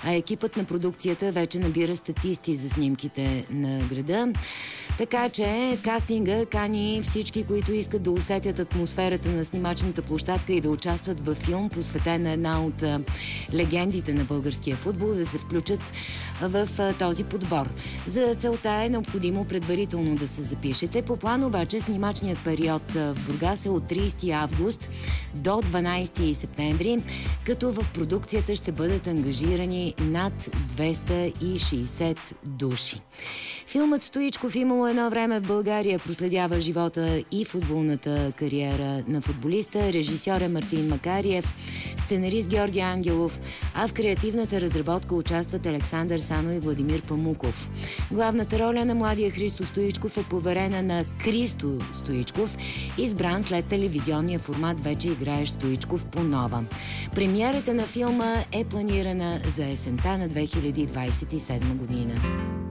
а екипът на продукцията вече набира статисти за снимките на града. Така че кастинга кани всички, които искат да усетят атмосферата на снимачната площадка и да участват във филм, посветен на една от легендите на българския футбол, да се включат в този подбор. За целта е необходимо предварително да се запишете. По план обаче снимачният период в Бургас е от 30 август до 12 септември, като в продукцията ще бъдат ангажирани над 260 души. Филмът Стоичков имало едно време в България проследява живота и футболната кариера на футболиста. Режисьор е Мартин Макариев, сценарист Георги Ангелов, а в креативната разработка участват Александър Сано и Владимир Памуков. Главната роля на младия Христо Стоичков е поверена на Кристо Стоичков, избран след телевизионния формат "Вече играеш Стоичков" по нова. Премиерата на филма е планирана за есента на 2027 година.